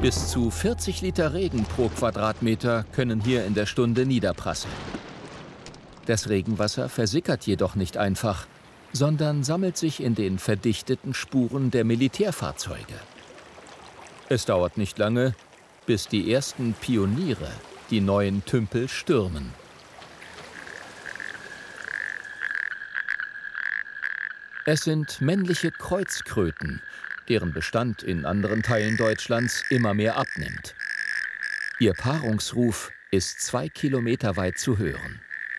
Bis zu 40 Liter Regen pro Quadratmeter können hier in der Stunde niederprasseln. Das Regenwasser versickert jedoch nicht einfach, sondern sammelt sich in den verdichteten Spuren der Militärfahrzeuge. Es dauert nicht lange, bis die ersten Pioniere die neuen Tümpel stürmen. Es sind männliche Kreuzkröten, deren Bestand in anderen Teilen Deutschlands immer mehr abnimmt. Ihr Paarungsruf ist 2 Kilometer weit zu hören.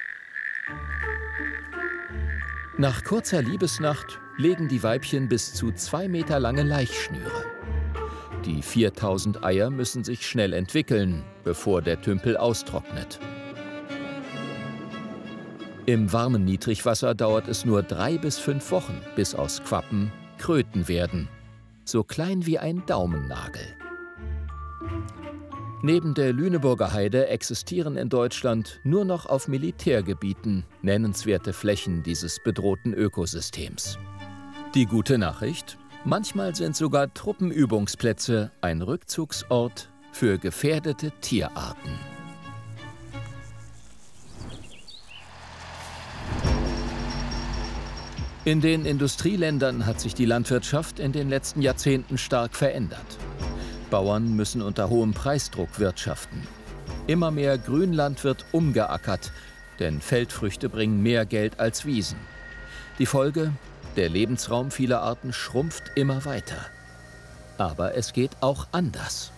Nach kurzer Liebesnacht legen die Weibchen bis zu 2 Meter lange Laichschnüre. Die 4000 Eier müssen sich schnell entwickeln, bevor der Tümpel austrocknet. Im warmen Niedrigwasser dauert es nur 3 bis 5 Wochen, bis aus Quappen Kröten werden. So klein wie ein Daumennagel. Neben der Lüneburger Heide existieren in Deutschland nur noch auf Militärgebieten nennenswerte Flächen dieses bedrohten Ökosystems. Die gute Nachricht: Manchmal sind sogar Truppenübungsplätze ein Rückzugsort für gefährdete Tierarten. In den Industrieländern hat sich die Landwirtschaft in den letzten Jahrzehnten stark verändert. Bauern müssen unter hohem Preisdruck wirtschaften. Immer mehr Grünland wird umgeackert, denn Feldfrüchte bringen mehr Geld als Wiesen. Die Folge: Der Lebensraum vieler Arten schrumpft immer weiter. Aber es geht auch anders.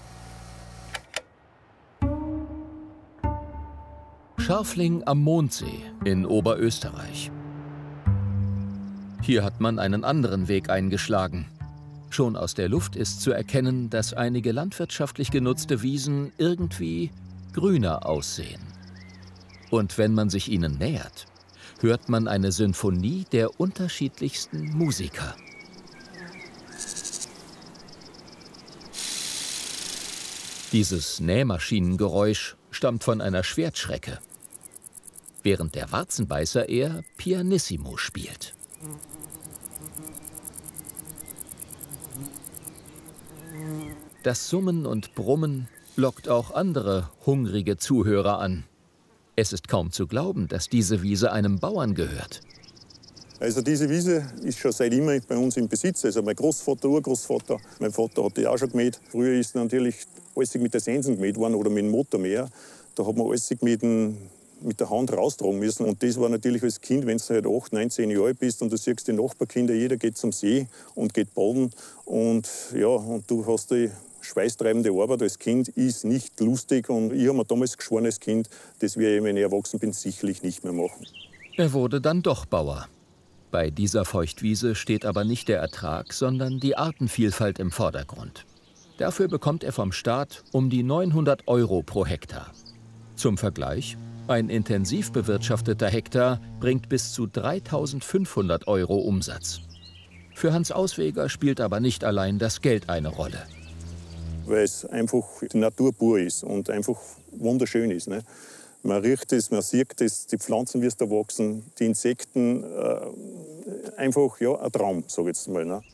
Scharfling am Mondsee in Oberösterreich. Hier hat man einen anderen Weg eingeschlagen. Schon aus der Luft ist zu erkennen, dass einige landwirtschaftlich genutzte Wiesen irgendwie grüner aussehen. Und wenn man sich ihnen nähert, hört man eine Sinfonie der unterschiedlichsten Musiker. Dieses Nähmaschinengeräusch stammt von einer Schwertschrecke, während der Warzenbeißer eher Pianissimo spielt. Das Summen und Brummen lockt auch andere hungrige Zuhörer an. Es ist kaum zu glauben, dass diese Wiese einem Bauern gehört. Also diese Wiese ist schon seit immer bei uns im Besitz. Also mein Großvater, Urgroßvater, mein Vater hat die auch schon gemäht. Früher ist natürlich alles mit der Sensen gemäht worden oder mit dem Motormäher. Da hat man alles mit der Hand raustragen müssen. Und das war natürlich als Kind, wenn du halt 8, 9, 10 Jahre alt bist und du siehst die Nachbarkinder, jeder geht zum See und geht baden. Und ja, und du hast die schweißtreibende Arbeit als Kind, ist nicht lustig. Und ich habe mir damals geschworen als Kind, das werde ich, wenn ich erwachsen bin, sicherlich nicht mehr machen. Er wurde dann doch Bauer. Bei dieser Feuchtwiese steht aber nicht der Ertrag, sondern die Artenvielfalt im Vordergrund. Dafür bekommt er vom Staat um die 900 € pro Hektar. Zum Vergleich: Ein intensiv bewirtschafteter Hektar bringt bis zu 3.500 € Umsatz. Für Hans Ausweger spielt aber nicht allein das Geld eine Rolle. Weil es einfach die Natur pur ist und einfach wunderschön ist. Ne? Man riecht es, man sieht es, die Pflanzen, wie es da wachsen, die Insekten, einfach ja, ein Traum, sage ich jetzt mal. Ne?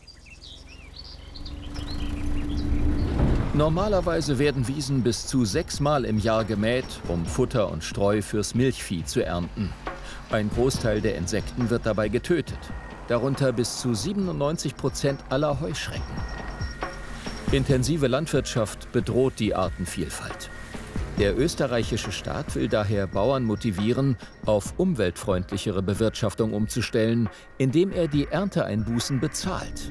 Normalerweise werden Wiesen bis zu 6-mal im Jahr gemäht, um Futter und Streu fürs Milchvieh zu ernten. Ein Großteil der Insekten wird dabei getötet, darunter bis zu 97% aller Heuschrecken. Intensive Landwirtschaft bedroht die Artenvielfalt. Der österreichische Staat will daher Bauern motivieren, auf umweltfreundlichere Bewirtschaftung umzustellen, indem er die Ernteeinbußen bezahlt.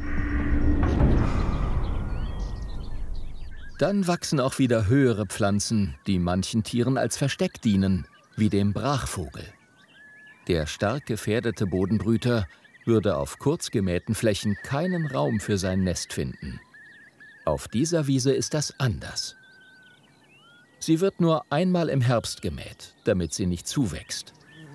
Dann wachsen auch wieder höhere Pflanzen, die manchen Tieren als Versteck dienen, wie dem Brachvogel. Der stark gefährdete Bodenbrüter würde auf kurz gemähten Flächen keinen Raum für sein Nest finden. Auf dieser Wiese ist das anders. Sie wird nur einmal im Herbst gemäht, damit sie nicht zuwächst.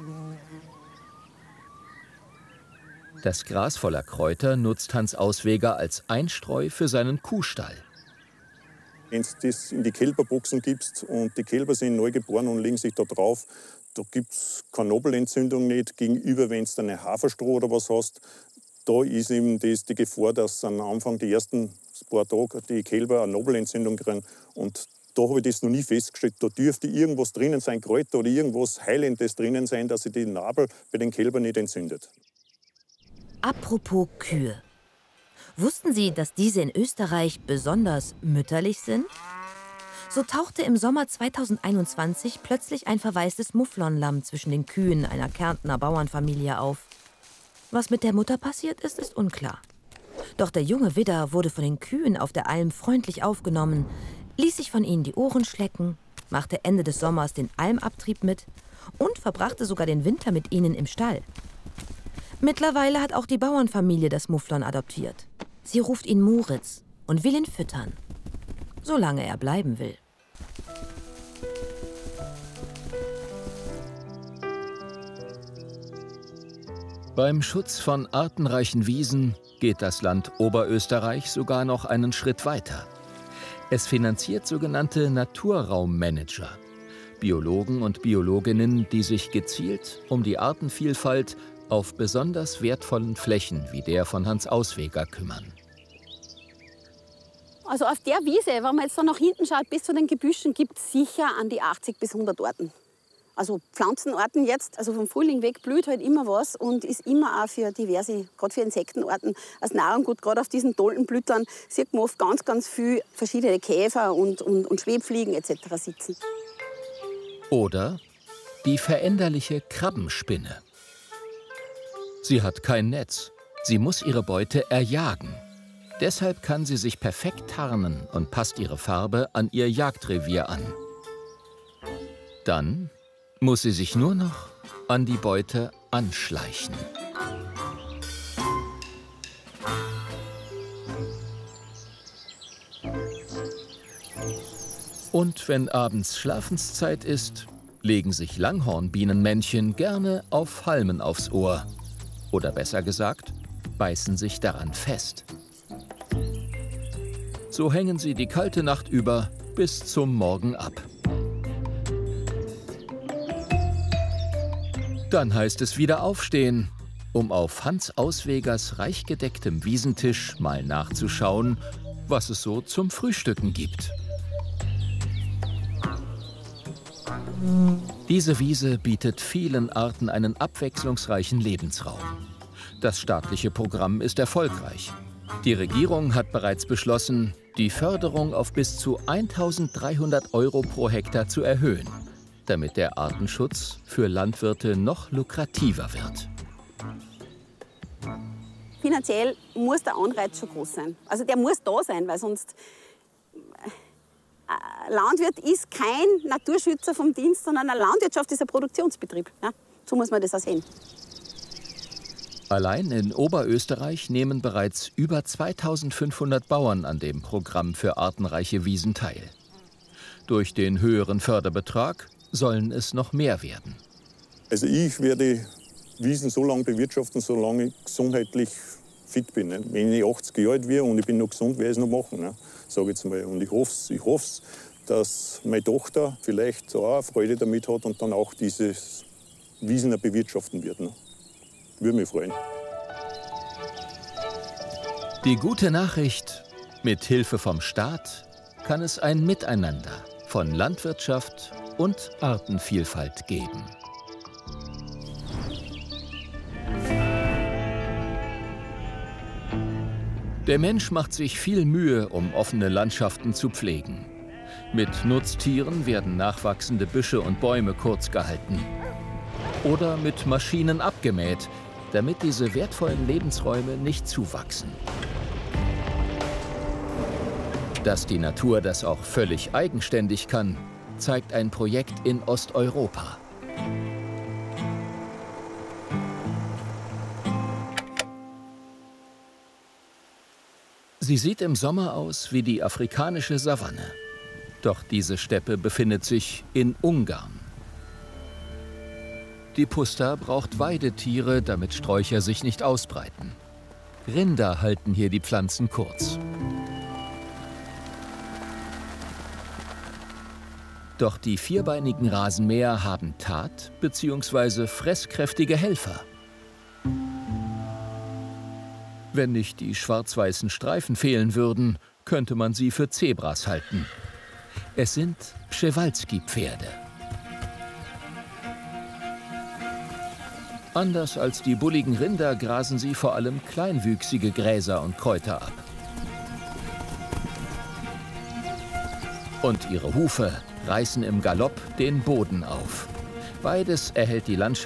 Das Gras voller Kräuter nutzt Hans Ausweger als Einstreu für seinen Kuhstall. Wenn du das in die Kälberboxen gibst und die Kälber sind neugeboren und legen sich da drauf, da gibt es keine Nabelentzündung nicht. Gegenüber, wenn du eine Haferstroh oder was hast, da ist eben das die Gefahr, dass am Anfang die ersten paar Tagen die Kälber eine Nabelentzündung kriegen. Und da habe ich das noch nie festgestellt. Da dürfte irgendwas drinnen sein, Kräuter oder irgendwas Heilendes drinnen sein, dass sich die Nabel bei den Kälbern nicht entzündet. Apropos Kühe. Wussten Sie, dass diese in Österreich besonders mütterlich sind? So tauchte im Sommer 2021 plötzlich ein verwaistes Mufflonlamm zwischen den Kühen einer Kärntner Bauernfamilie auf. Was mit der Mutter passiert ist, ist unklar. Doch der junge Widder wurde von den Kühen auf der Alm freundlich aufgenommen, ließ sich von ihnen die Ohren schlecken, machte Ende des Sommers den Almabtrieb mit und verbrachte sogar den Winter mit ihnen im Stall. Mittlerweile hat auch die Bauernfamilie das Mufflon adoptiert. Sie ruft ihn Moritz und will ihn füttern, solange er bleiben will. Beim Schutz von artenreichen Wiesen geht das Land Oberösterreich sogar noch einen Schritt weiter. Es finanziert sogenannte Naturraummanager, Biologen und Biologinnen, die sich gezielt um die Artenvielfalt auf besonders wertvollen Flächen wie der von Hans Ausweger kümmern. Also auf der Wiese, wenn man jetzt so nach hinten schaut, bis zu den Gebüschen, gibt es sicher an die 80 bis 100 Arten. Also Pflanzenarten jetzt, also vom Frühling weg blüht halt immer was und ist immer auch für diverse, gerade für Insektenarten, als Nahrung gut. Gerade auf diesen Doldenblütern sieht man oft ganz, ganz viel verschiedene Käfer und Schwebfliegen etc. sitzen. Oder die veränderliche Krabbenspinne. Sie hat kein Netz. Sie muss ihre Beute erjagen. Deshalb kann sie sich perfekt tarnen und passt ihre Farbe an ihr Jagdrevier an. Dann muss sie sich nur noch an die Beute anschleichen. Und wenn abends Schlafenszeit ist, legen sich Langhornbienenmännchen gerne auf Halmen aufs Ohr. Oder besser gesagt, beißen sich daran fest. So hängen sie die kalte Nacht über bis zum Morgen ab. Dann heißt es wieder aufstehen, um auf Hans Auswegers reich gedecktem Wiesentisch mal nachzuschauen, was es so zum Frühstücken gibt. Diese Wiese bietet vielen Arten einen abwechslungsreichen Lebensraum. Das staatliche Programm ist erfolgreich. Die Regierung hat bereits beschlossen, die Förderung auf bis zu 1.300 € pro Hektar zu erhöhen, damit der Artenschutz für Landwirte noch lukrativer wird. Finanziell muss der Anreiz schon groß sein. Also der muss da sein, weil sonst... Ein Landwirt ist kein Naturschützer vom Dienst, sondern eine Landwirtschaft ist ein Produktionsbetrieb. Ja, so muss man das auch sehen. Allein in Oberösterreich nehmen bereits über 2.500 Bauern an dem Programm für artenreiche Wiesen teil. Durch den höheren Förderbetrag sollen es noch mehr werden. Also ich werde Wiesen so lange bewirtschaften, solange ich gesundheitlich fit bin. Ne? Wenn ich 80 Jahre alt werde und ich bin noch gesund, werde ich es noch machen. Ne? Sage jetzt mal. Und ich hoffe, dass meine Tochter vielleicht auch Freude damit hat und dann auch dieses Wiesen bewirtschaften wird. Ne? Würde mich freuen. Die gute Nachricht: Mit Hilfe vom Staat kann es ein Miteinander von Landwirtschaft und Artenvielfalt geben. Der Mensch macht sich viel Mühe, um offene Landschaften zu pflegen. Mit Nutztieren werden nachwachsende Büsche und Bäume kurz gehalten. Oder mit Maschinen abgemäht, damit diese wertvollen Lebensräume nicht zuwachsen. Dass die Natur das auch völlig eigenständig kann, zeigt ein Projekt in Osteuropa. Sie sieht im Sommer aus wie die afrikanische Savanne. Doch diese Steppe befindet sich in Ungarn. Die Puszta braucht Weidetiere, damit Sträucher sich nicht ausbreiten. Rinder halten hier die Pflanzen kurz. Doch die vierbeinigen Rasenmäher haben tat- bzw. fresskräftige Helfer. Wenn nicht die schwarz-weißen Streifen fehlen würden, könnte man sie für Zebras halten. Es sind Przewalski-Pferde. Anders als die bulligen Rinder grasen sie vor allem kleinwüchsige Gräser und Kräuter ab. Und ihre Hufe reißen im Galopp den Boden auf. Beides erhält die Landschaft